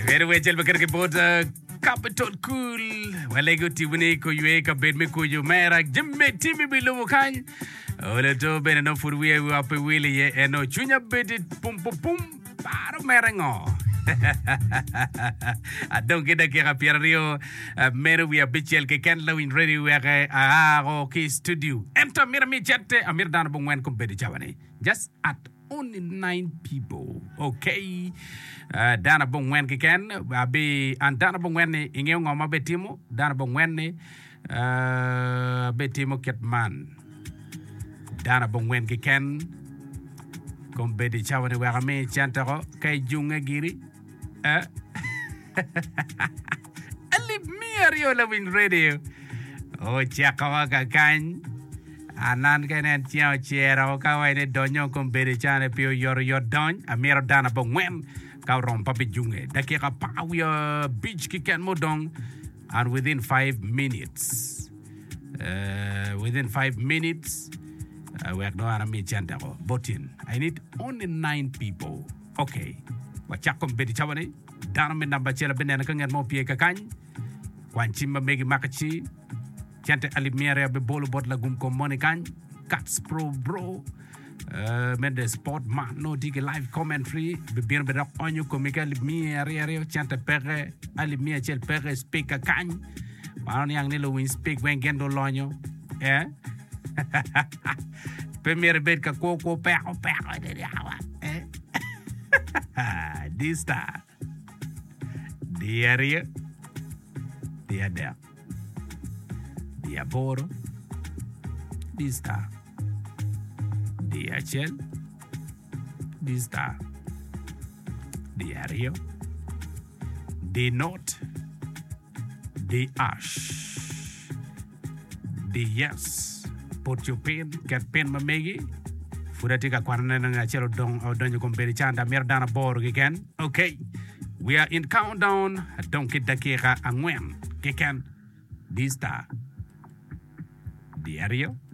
Very well, jel bakar ke bod Capitol Cool. Wale go tibune ko yue ka bed me ko yo mera jimme timi bilo kan. Ola to bene no fur we ape wile ye eno chunya bed pum pum pum paro merengo. I don't get a kira pierio. Mero we a bitchel ke ken lo in ready we a okay studio. Enter mira mi chate amir dan bongwen ko bedi chawane. Just at only 9 people. Okay. Dana bongwen ke ken abi and dana bongwen inge ngoma betimo dana bongwen betimo ketman. Dana bongwen ke ken kom bedi chawane we me chantaro kay junga giri. Alip miario loving radio. Oh, chakawa kakan. Anan kanen tiao chera o kawai ne donyo kombere chane pio yor don. Amiro dana bongwen. Kau rompa bijunge. Daki ka pawia beach kikan modong. And within 5 minutes. Within 5 minutes. We are going to meet Chantaro. Botin. I need only 9 people. Okay. Wachakom bedi chawane. Dana me namba chela benena kangen mo pie kakany. Wanchimba megi makachi. Chante alimere be bolo bot la gum kom money kany. Cats pro bro. Mende sport man no digi live commentary. Be bien be rak onyo komika alimere chante pere alimere chel pere speak kakany. Paano yang nilo win speak wen gendo lonyo. Eh? Premier bed ka koko peko eh? This star. Diario. Diadel. Diaboro. This star. DHL. This star. Diario. The note. The ash. The yes. Put your pen. Get pen mamegi. Fudatika kwarana nga chelo donyo komberi chanda merdana boro again. Okay. We are in countdown. Don't get the kira angwen. Kikan. This star. Diario.